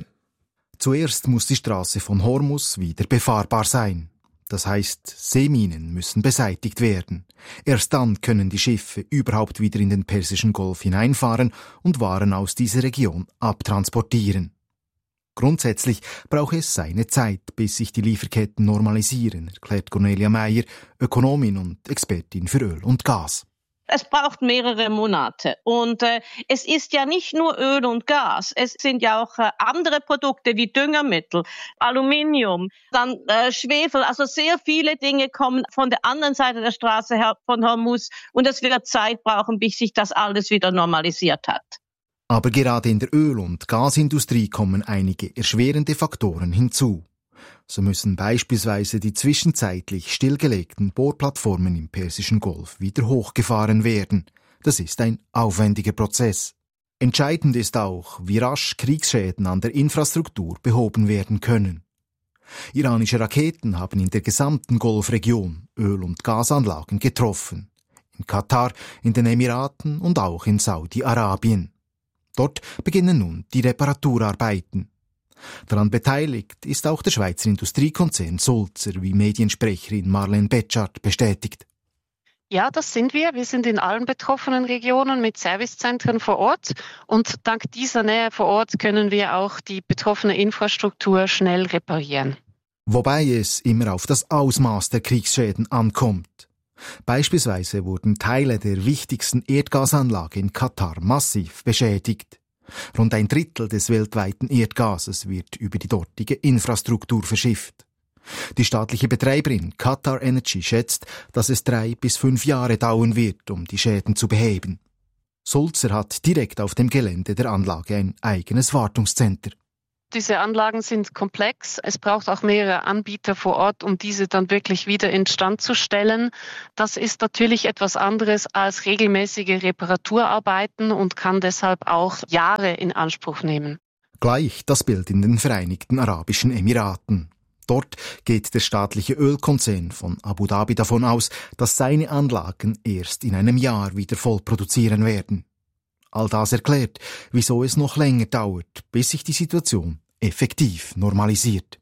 Zuerst muss die Straße von Hormuz wieder befahrbar sein. Das heißt, Seeminen müssen beseitigt werden. Erst dann können die Schiffe überhaupt wieder in den Persischen Golf hineinfahren und Waren aus dieser Region abtransportieren. Grundsätzlich brauche es seine Zeit, bis sich die Lieferketten normalisieren, erklärt Cornelia Meyer, Ökonomin und Expertin für Öl und Gas. Es braucht mehrere Monate und es ist ja nicht nur Öl und Gas, es sind ja auch andere Produkte wie Düngermittel, Aluminium, dann Schwefel, also sehr viele Dinge kommen von der anderen Seite der Straße her von Hormuz und es wird Zeit brauchen, bis sich das alles wieder normalisiert hat. Aber gerade in der Öl- und Gasindustrie kommen einige erschwerende Faktoren hinzu. So müssen beispielsweise die zwischenzeitlich stillgelegten Bohrplattformen im Persischen Golf wieder hochgefahren werden. Das ist ein aufwendiger Prozess. Entscheidend ist auch, wie rasch Kriegsschäden an der Infrastruktur behoben werden können. Iranische Raketen haben in der gesamten Golfregion Öl- und Gasanlagen getroffen. In Katar, in den Emiraten und auch in Saudi-Arabien. Dort beginnen nun die Reparaturarbeiten. Daran beteiligt ist auch der Schweizer Industriekonzern Sulzer, wie Mediensprecherin Marlene Betschart bestätigt. Ja, das sind wir. Wir sind in allen betroffenen Regionen mit Servicezentren vor Ort und dank dieser Nähe vor Ort können wir auch die betroffene Infrastruktur schnell reparieren. Wobei es immer auf das Ausmaß der Kriegsschäden ankommt. Beispielsweise wurden Teile der wichtigsten Erdgasanlage in Katar massiv beschädigt. Rund 1/3 des weltweiten Erdgases wird über die dortige Infrastruktur verschifft. Die staatliche Betreiberin Qatar Energy schätzt, dass es 3 bis 5 Jahre dauern wird, um die Schäden zu beheben. Sulzer hat direkt auf dem Gelände der Anlage ein eigenes Wartungscenter. Diese Anlagen sind komplex. Es braucht auch mehrere Anbieter vor Ort, um diese dann wirklich wieder instand zu stellen. Das ist natürlich etwas anderes als regelmäßige Reparaturarbeiten und kann deshalb auch Jahre in Anspruch nehmen. Gleich das Bild in den Vereinigten Arabischen Emiraten. Dort geht der staatliche Ölkonzern von Abu Dhabi davon aus, dass seine Anlagen erst in einem Jahr wieder voll produzieren werden. All das erklärt, wieso es noch länger dauert, bis sich die Situation effektiv normalisiert.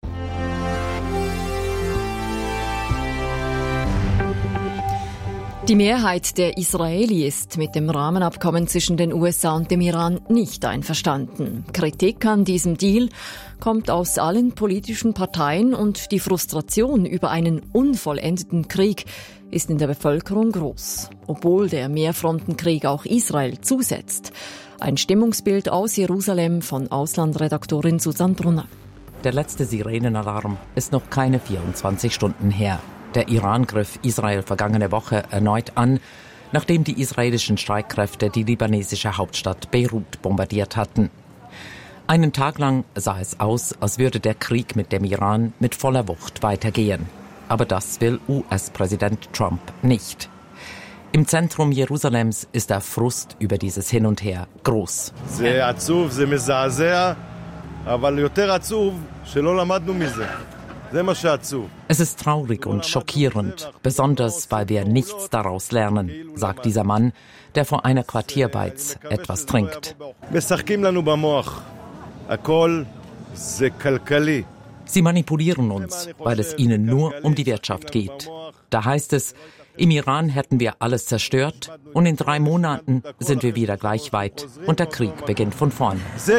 Die Mehrheit der Israeli ist mit dem Rahmenabkommen zwischen den USA und dem Iran nicht einverstanden. Kritik an diesem Deal kommt aus allen politischen Parteien und die Frustration über einen unvollendeten Krieg ist in der Bevölkerung groß, obwohl der Mehrfrontenkrieg auch Israel zusetzt. Ein Stimmungsbild aus Jerusalem von Auslandredaktorin Susanne Brunner. Der letzte Sirenenalarm ist noch keine 24 Stunden her. Der Iran griff Israel vergangene Woche erneut an, nachdem die israelischen Streitkräfte die libanesische Hauptstadt Beirut bombardiert hatten. Einen Tag lang sah es aus, als würde der Krieg mit dem Iran mit voller Wucht weitergehen. Aber das will US-Präsident Trump nicht. Im Zentrum Jerusalems ist der Frust über dieses Hin und Her groß. זה עצוב, זה מזעזע, אבל יותר עצוב שלא למדנו מזה. זה מה שעצוב. Es ist traurig und schockierend, besonders weil wir nichts daraus lernen, sagt dieser Mann, der vor einer Quartierbeiz etwas trinkt. Sie manipulieren uns, weil es ihnen nur um die Wirtschaft geht. Da heißt es, im Iran hätten wir alles zerstört und in 3 Monaten sind wir wieder gleich weit und der Krieg beginnt von vorne.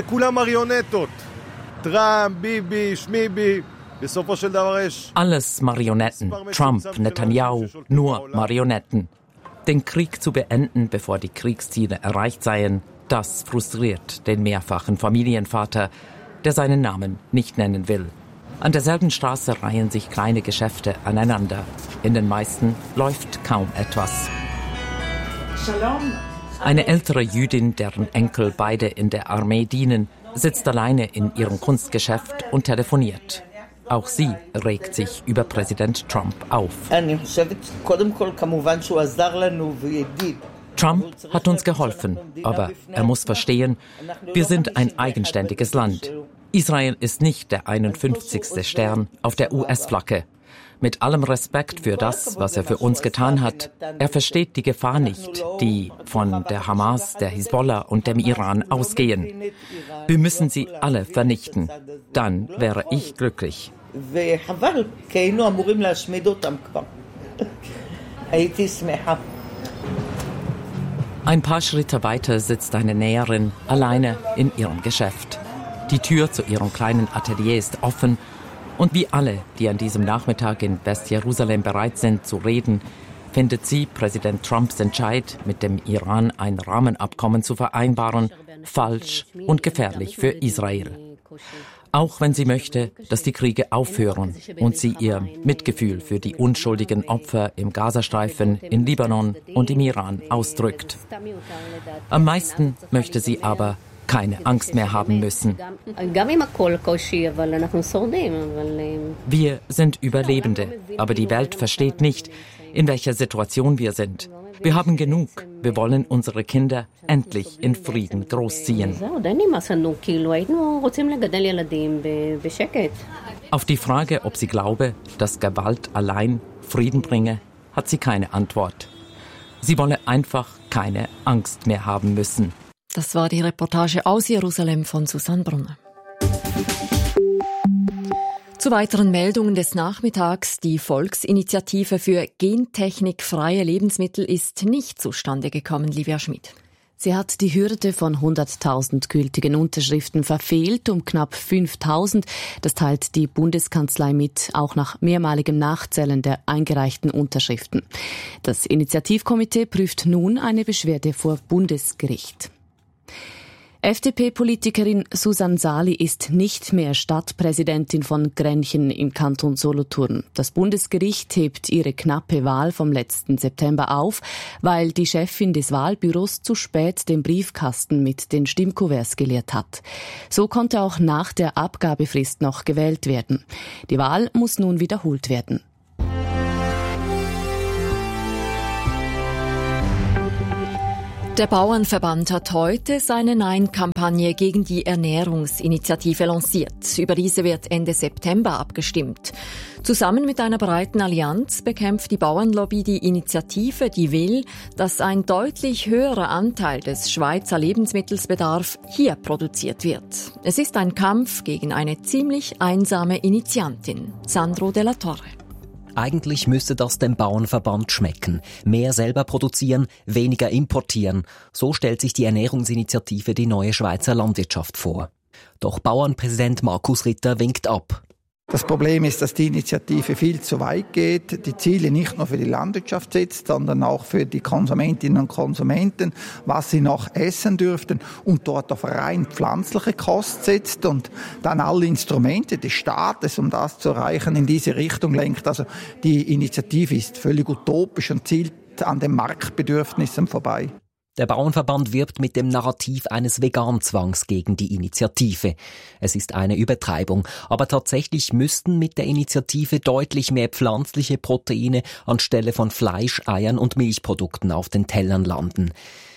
Alles Marionetten. Trump, Netanyahu, nur Marionetten. Den Krieg zu beenden, bevor die Kriegsziele erreicht seien, das frustriert den mehrfachen Familienvater, der seinen Namen nicht nennen will. An derselben Straße reihen sich kleine Geschäfte aneinander. In den meisten läuft kaum etwas. Eine ältere Jüdin, deren Enkel beide in der Armee dienen, sitzt alleine in ihrem Kunstgeschäft und telefoniert. Auch sie regt sich über Präsident Trump auf. Trump hat uns geholfen, aber er muss verstehen, wir sind ein eigenständiges Land. Israel ist nicht der 51. Stern auf der US-Flagge. Mit allem Respekt für das, was er für uns getan hat, er versteht die Gefahr nicht, die von der Hamas, der Hisbollah und dem Iran ausgehen. Wir müssen sie alle vernichten. Dann wäre ich glücklich. Ein paar Schritte weiter sitzt eine Näherin alleine in ihrem Geschäft. Die Tür zu ihrem kleinen Atelier ist offen und wie alle, die an diesem Nachmittag in Westjerusalem bereit sind zu reden, findet sie Präsident Trumps Entscheid, mit dem Iran ein Rahmenabkommen zu vereinbaren, falsch und gefährlich für Israel. Auch wenn sie möchte, dass die Kriege aufhören und sie ihr Mitgefühl für die unschuldigen Opfer im Gazastreifen, in Libanon und im Iran ausdrückt. Am meisten möchte sie aber keine Angst mehr haben müssen. Wir sind Überlebende, aber die Welt versteht nicht, in welcher Situation wir sind. Wir haben genug. Wir wollen unsere Kinder endlich in Frieden großziehen. Auf die Frage, ob sie glaube, dass Gewalt allein Frieden bringe, hat sie keine Antwort. Sie wolle einfach keine Angst mehr haben müssen. Das war die Reportage aus Jerusalem von Susanne Brunner. Zu weiteren Meldungen des Nachmittags. Die Volksinitiative für gentechnikfreie Lebensmittel ist nicht zustande gekommen, Livia Schmid. Sie hat die Hürde von 100.000 gültigen Unterschriften verfehlt, um knapp 5.000. Das teilt die Bundeskanzlei mit, auch nach mehrmaligem Nachzählen der eingereichten Unterschriften. Das Initiativkomitee prüft nun eine Beschwerde vor Bundesgericht. FDP-Politikerin Susanne Sali ist nicht mehr Stadtpräsidentin von Grenchen im Kanton Solothurn. Das Bundesgericht hebt ihre knappe Wahl vom letzten September auf, weil die Chefin des Wahlbüros zu spät den Briefkasten mit den Stimmkuverts geleert hat. So konnte auch nach der Abgabefrist noch gewählt werden. Die Wahl muss nun wiederholt werden. Der Bauernverband hat heute seine Nein-Kampagne gegen die Ernährungsinitiative lanciert. Über diese wird Ende September abgestimmt. Zusammen mit einer breiten Allianz bekämpft die Bauernlobby die Initiative, die will, dass ein deutlich höherer Anteil des Schweizer Lebensmittelsbedarfs hier produziert wird. Es ist ein Kampf gegen eine ziemlich einsame Initiantin, Sandro Della Torre. Eigentlich müsste das dem Bauernverband schmecken. Mehr selber produzieren, weniger importieren. So stellt sich die Ernährungsinitiative die neue Schweizer Landwirtschaft vor. Doch Bauernpräsident Markus Ritter winkt ab. Das Problem ist, dass die Initiative viel zu weit geht, die Ziele nicht nur für die Landwirtschaft setzt, sondern auch für die Konsumentinnen und Konsumenten, was sie noch essen dürften und dort auf rein pflanzliche Kost setzt und dann alle Instrumente des Staates, um das zu erreichen, in diese Richtung lenkt. Also die Initiative ist völlig utopisch und zielt an den Marktbedürfnissen vorbei. Der Bauernverband wirbt mit dem Narrativ eines Veganzwangs gegen die Initiative. Es ist eine Übertreibung, aber tatsächlich müssten mit der Initiative deutlich mehr pflanzliche Proteine anstelle von Fleisch, Eiern und Milchprodukten auf den Tellern landen.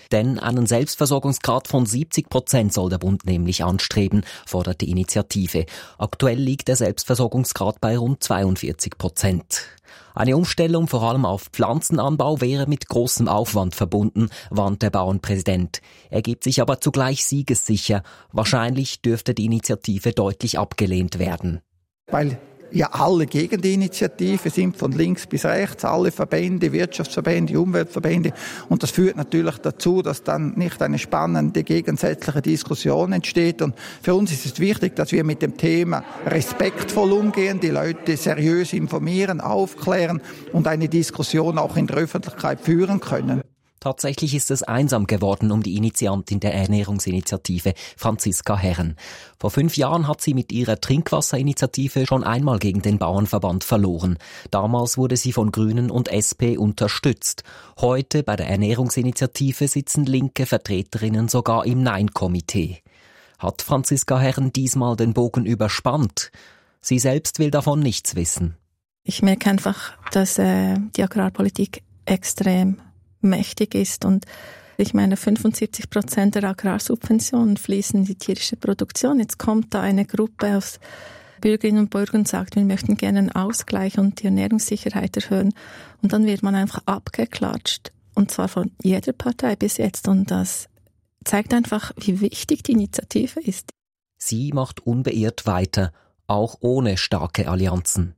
Denn einen Selbstversorgungsgrad von 70% soll der Bund nämlich anstreben, fordert die Initiative. Aktuell liegt der Selbstversorgungsgrad bei rund 42%. Eine Umstellung vor allem auf Pflanzenanbau wäre mit großem Aufwand verbunden, warnt der Bauernpräsident. Er gibt sich aber zugleich siegessicher. Wahrscheinlich dürfte die Initiative deutlich abgelehnt werden. Weil ja alle gegen die Initiative sind, von links bis rechts, alle Verbände, Wirtschaftsverbände, Umweltverbände. Und das führt natürlich dazu, dass dann nicht eine spannende gegensätzliche Diskussion entsteht. Und für uns ist es wichtig, dass wir mit dem Thema respektvoll umgehen, die Leute seriös informieren, aufklären und eine Diskussion auch in der Öffentlichkeit führen können. Tatsächlich ist es einsam geworden um die Initiantin der Ernährungsinitiative, Franziska Herren. Vor 5 Jahren hat sie mit ihrer Trinkwasserinitiative schon einmal gegen den Bauernverband verloren. Damals wurde sie von Grünen und SP unterstützt. Heute bei der Ernährungsinitiative sitzen linke Vertreterinnen sogar im Nein-Komitee. Hat Franziska Herren diesmal den Bogen überspannt? Sie selbst will davon nichts wissen. Ich merke einfach, dass die Agrarpolitik extrem mächtig ist und ich meine 75% der Agrarsubventionen fließen in die tierische Produktion. Jetzt kommt da eine Gruppe aus Bürgerinnen und Bürgern und sagt, wir möchten gerne einen Ausgleich und die Ernährungssicherheit erhöhen und dann wird man einfach abgeklatscht und zwar von jeder Partei bis jetzt und das zeigt einfach, wie wichtig die Initiative ist. Sie macht unbeirrt weiter, auch ohne starke Allianzen.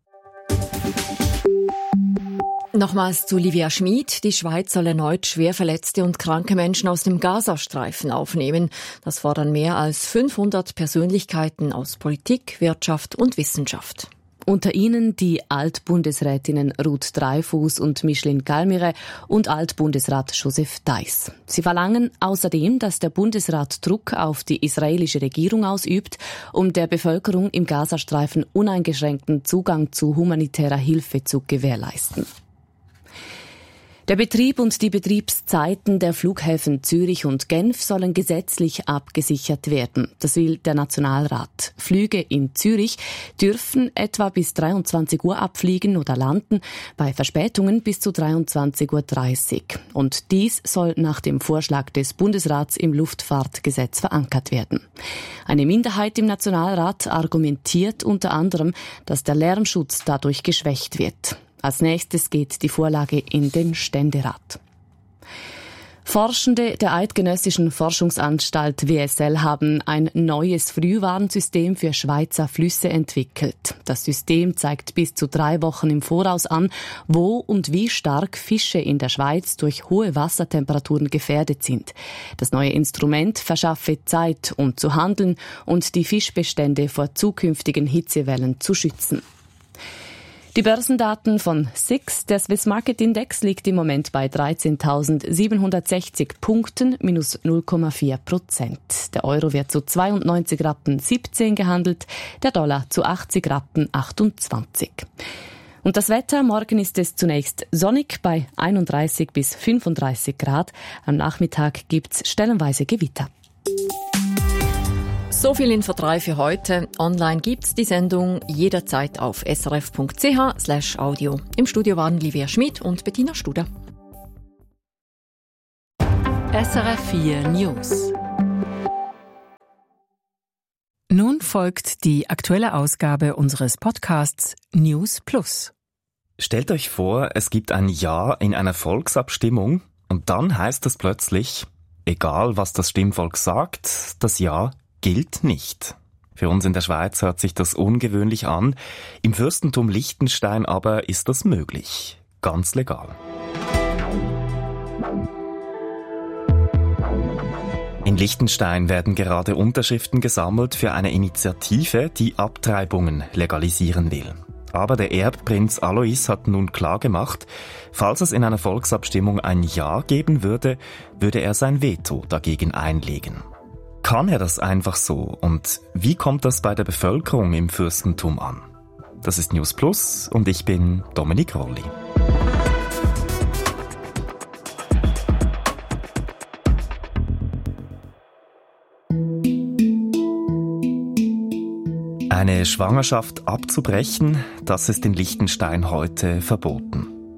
Nochmals zu Livia Schmid. Die Schweiz soll erneut schwer verletzte und kranke Menschen aus dem Gazastreifen aufnehmen. Das fordern mehr als 500 Persönlichkeiten aus Politik, Wirtschaft und Wissenschaft. Unter ihnen die Altbundesrätinnen Ruth Dreifuss und Micheline Galmire und Altbundesrat Joseph Deiss. Sie verlangen außerdem, dass der Bundesrat Druck auf die israelische Regierung ausübt, um der Bevölkerung im Gazastreifen uneingeschränkten Zugang zu humanitärer Hilfe zu gewährleisten. Der Betrieb und die Betriebszeiten der Flughäfen Zürich und Genf sollen gesetzlich abgesichert werden. Das will der Nationalrat. Flüge in Zürich dürfen etwa bis 23 Uhr abfliegen oder landen, bei Verspätungen bis zu 23:30 Uhr. Und dies soll nach dem Vorschlag des Bundesrats im Luftfahrtgesetz verankert werden. Eine Minderheit im Nationalrat argumentiert unter anderem, dass der Lärmschutz dadurch geschwächt wird. Als nächstes geht die Vorlage in den Ständerat. Forschende der Eidgenössischen Forschungsanstalt WSL haben ein neues Frühwarnsystem für Schweizer Flüsse entwickelt. Das System zeigt bis zu 3 Wochen im Voraus an, wo und wie stark Fische in der Schweiz durch hohe Wassertemperaturen gefährdet sind. Das neue Instrument verschaffe Zeit, um zu handeln und die Fischbestände vor zukünftigen Hitzewellen zu schützen. Die Börsendaten von SIX, der Swiss Market Index, liegt im Moment bei 13.760 Punkten, minus 0,4%. Der Euro wird zu 92,17 Rappen gehandelt, der Dollar zu 80,28 Rappen. Und das Wetter, morgen ist es zunächst sonnig bei 31 bis 35 Grad. Am Nachmittag gibt's stellenweise Gewitter. So viel Info 3 für heute. Online gibt's die Sendung jederzeit auf srf.ch/audio. Im Studio waren Livia Schmid und Bettina Studer. SRF 4 News. Nun folgt die aktuelle Ausgabe unseres Podcasts News Plus. Stellt euch vor, es gibt ein Ja in einer Volksabstimmung und dann heißt es plötzlich, egal was das Stimmvolk sagt, das Ja gilt nicht. Für uns in der Schweiz hört sich das ungewöhnlich an. Im Fürstentum Liechtenstein aber ist das möglich. Ganz legal. In Liechtenstein werden gerade Unterschriften gesammelt für eine Initiative, die Abtreibungen legalisieren will. Aber der Erbprinz Alois hat nun klargemacht, falls es in einer Volksabstimmung ein Ja geben würde, würde er sein Veto dagegen einlegen. Kann er das einfach so? Und wie kommt das bei der Bevölkerung im Fürstentum an? Das ist News Plus und ich bin Dominik Rolli. Eine Schwangerschaft abzubrechen, das ist in Liechtenstein heute verboten.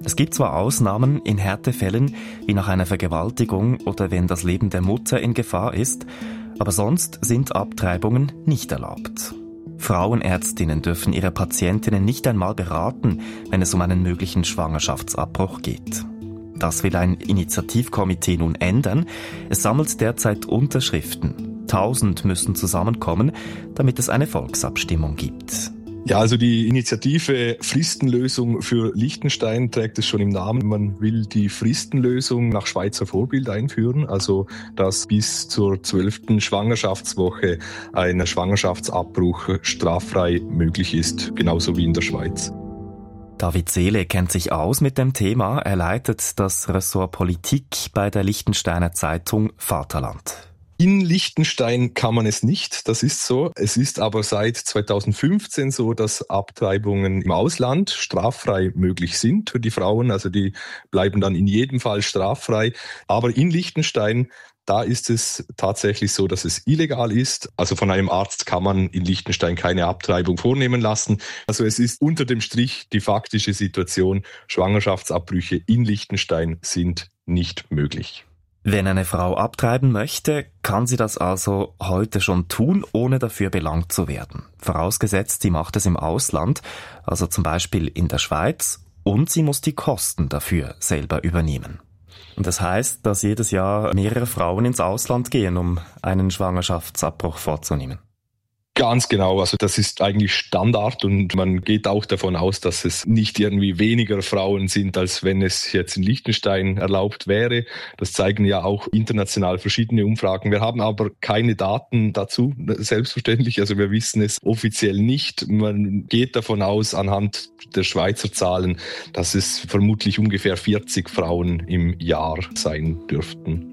Es gibt zwar Ausnahmen in Härtefällen, wie nach einer Vergewaltigung oder wenn das Leben der Mutter in Gefahr ist, aber sonst sind Abtreibungen nicht erlaubt. Frauenärztinnen dürfen ihre Patientinnen nicht einmal beraten, wenn es um einen möglichen Schwangerschaftsabbruch geht. Das will ein Initiativkomitee nun ändern. Es sammelt derzeit Unterschriften. 1000 müssen zusammenkommen, damit es eine Volksabstimmung gibt. Ja, also die Initiative Fristenlösung für Liechtenstein trägt es schon im Namen. Man will die Fristenlösung nach Schweizer Vorbild einführen, also dass bis zur 12. Schwangerschaftswoche ein Schwangerschaftsabbruch straffrei möglich ist, genauso wie in der Schweiz. David Seele kennt sich aus mit dem Thema. Er leitet das Ressort Politik bei der Liechtensteiner Zeitung Vaterland. In Liechtenstein kann man es nicht, das ist so. Es ist aber seit 2015 so, dass Abtreibungen im Ausland straffrei möglich sind für die Frauen. Also die bleiben dann in jedem Fall straffrei. Aber in Liechtenstein, da ist es tatsächlich so, dass es illegal ist. Also von einem Arzt kann man in Liechtenstein keine Abtreibung vornehmen lassen. Also es ist unter dem Strich die faktische Situation, Schwangerschaftsabbrüche in Liechtenstein sind nicht möglich. Wenn eine Frau abtreiben möchte, kann sie das also heute schon tun, ohne dafür belangt zu werden. Vorausgesetzt, sie macht es im Ausland, also zum Beispiel in der Schweiz, und sie muss die Kosten dafür selber übernehmen. Und das heißt, dass jedes Jahr mehrere Frauen ins Ausland gehen, um einen Schwangerschaftsabbruch vorzunehmen. Ganz genau, also das ist eigentlich Standard und man geht auch davon aus, dass es nicht irgendwie weniger Frauen sind, als wenn es jetzt in Liechtenstein erlaubt wäre. Das zeigen ja auch international verschiedene Umfragen. Wir haben aber keine Daten dazu, selbstverständlich, also wir wissen es offiziell nicht. Man geht davon aus, anhand der Schweizer Zahlen, dass es vermutlich ungefähr 40 Frauen im Jahr sein dürften.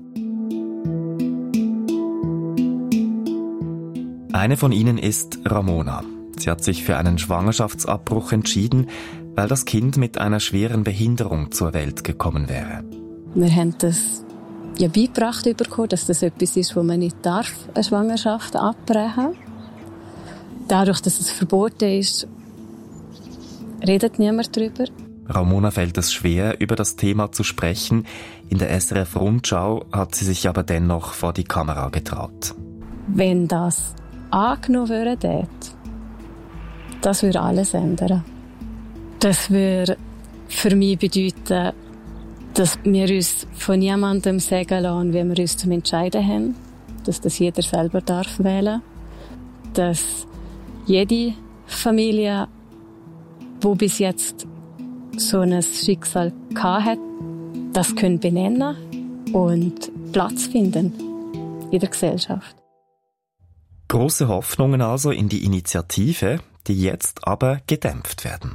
Eine von ihnen ist Ramona. Sie hat sich für einen Schwangerschaftsabbruch entschieden, weil das Kind mit einer schweren Behinderung zur Welt gekommen wäre. Wir haben das ja beigebracht bekommen, dass das etwas ist, wo man nicht darf, eine Schwangerschaft abbrechen. Dadurch, dass es verboten ist, redet niemand darüber. Ramona fällt es schwer, über das Thema zu sprechen. In der SRF Rundschau hat sie sich aber dennoch vor die Kamera getraut. Wenn das angenommen würde, das würde alles ändern. Das würde für mich bedeuten, dass wir uns von niemandem sagen lassen, wie wir uns zum Entscheiden haben, dass das jeder selber darf wählen, dass jede Familie, die bis jetzt so ein Schicksal hatte, das können benennen und Platz finden in der Gesellschaft. Große Hoffnungen also in die Initiative, die jetzt aber gedämpft werden.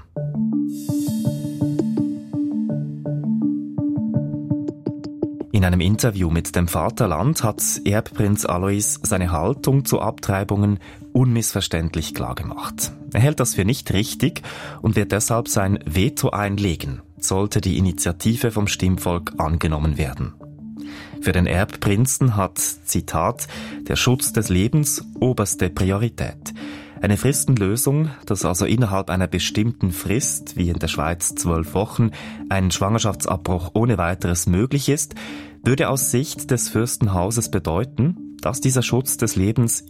In einem Interview mit dem Vaterland hat Erbprinz Alois seine Haltung zu Abtreibungen unmissverständlich klargemacht. Er hält das für nicht richtig und wird deshalb sein Veto einlegen, sollte die Initiative vom Stimmvolk angenommen werden. Für den Erbprinzen hat, Zitat, der Schutz des Lebens oberste Priorität. Eine Fristenlösung, dass also innerhalb einer bestimmten Frist, wie in der Schweiz 12 Wochen, ein Schwangerschaftsabbruch ohne weiteres möglich ist, würde aus Sicht des Fürstenhauses bedeuten, dass dieser Schutz des Lebens